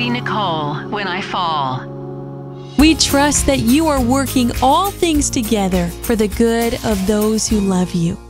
be Nicole when I fall. We trust that you are working all things together for the good of those who love you.